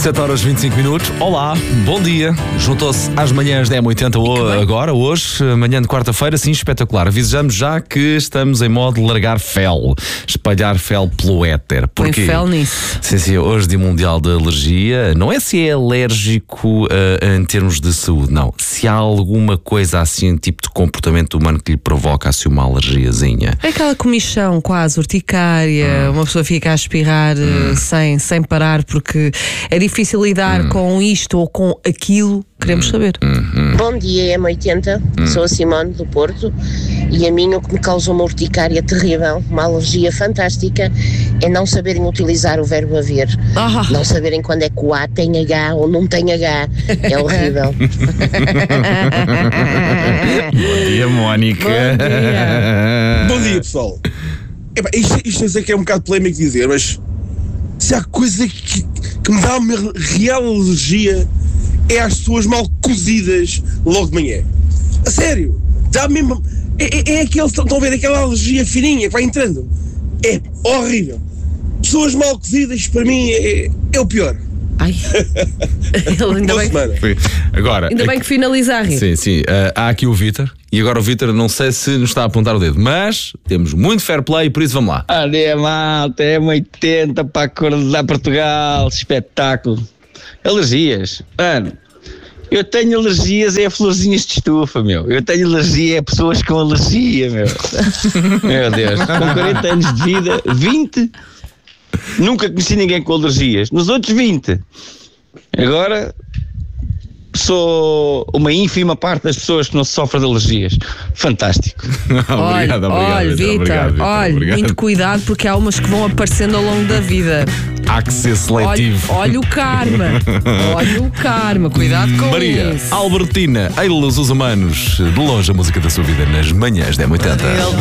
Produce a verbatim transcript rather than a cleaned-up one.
sete horas e vinte e cinco minutos. Olá, bom dia. Juntou-se às manhãs da M oitenta agora, hoje, manhã de quarta-feira, sim, espetacular. Avisamos já que estamos em modo largar fel, espalhar fel pelo éter. Põe fel nisso. Sim, sim, hoje Dia Mundial de Alergia. Não é se é alérgico uh, em termos de saúde, não. Se há alguma coisa assim, tipo de comportamento humano que lhe provoca assim uma alergiazinha. É aquela comichão quase urticária, hum. uma pessoa fica a espirrar hum. sem, sem parar porque é difícil lidar hum. com isto ou com aquilo, queremos hum. saber. Hum. Bom dia, M oitenta, hum. sou a Simone do Porto e a mim o que me causa uma urticária terrível, uma alergia fantástica, é não saberem utilizar o verbo haver, oh. não saberem quando é que o A tem H ou não tem H, é horrível. Bom dia, Mónica. Bom dia. Bom dia, pessoal. Epá, isto, isto eu sei que é um bocado polémico dizer, mas se há coisa que, que me dá uma real alergia é às pessoas mal cozidas logo de manhã. A sério, dá mesmo. É, é, é aquele, estão a ver, aquela alergia fininha que vai entrando. É horrível. Pessoas mal cozidas, para mim, é, é o pior. Ai. ainda, bem que, agora, ainda bem que finaliza a rir. Sim, sim. Uh, há aqui o Vítor. E agora o Vítor, não sei se nos está a apontar o dedo, mas temos muito fair play, por isso vamos lá. Olha, malta, é M oitenta para acordar Portugal, espetáculo. Alergias. Mano, eu tenho alergias é a florzinhas de estufa, meu. Eu tenho alergia é a pessoas com alergia, meu. Meu Deus, com quarenta anos de vida, vinte, nunca conheci ninguém com alergias. Nos outros vinte, agora sou uma ínfima parte das pessoas que não sofrem de alergias. Fantástico. obrigado, olha, obrigado, olha, Vítor, olha, obrigado. Muito cuidado porque há umas que vão aparecendo ao longo da vida. Há que ser seletivo. Olha, olha o karma. Olha o karma. Cuidado com Maria isso. Albertina, Eilos os Humanos. De longe a música da sua vida nas manhãs da M oitenta.